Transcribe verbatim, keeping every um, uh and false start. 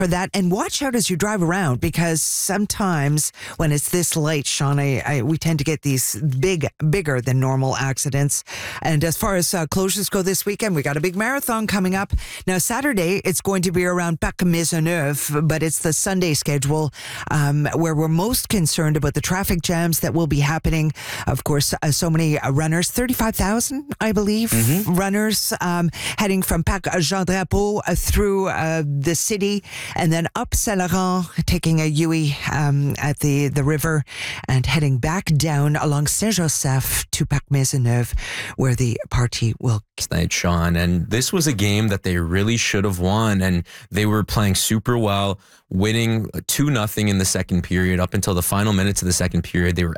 for that. And watch out as you drive around, because sometimes when it's this late, Sean, I, I, we tend to get these big, bigger than normal accidents. And as far as uh, closures go this weekend, we got a big marathon coming up. Now, Saturday, it's going to be around Parc Maisonneuve, but it's the Sunday schedule um, where we're most concerned about the traffic jams that will be happening. Of course, uh, so many uh, runners, thirty-five thousand, I believe, mm-hmm. runners um, heading from Parc Jean Drapeau uh, through uh, the city and then up Saint Laurent, taking a U-E um, at the, the river and heading back down along Saint-Joseph to Parc Maisonneuve, where the party will night, Sean. And this was a game that they really should have won, and they were playing super well, winning two nothing in the second period. Up until the final minutes of the second period, they were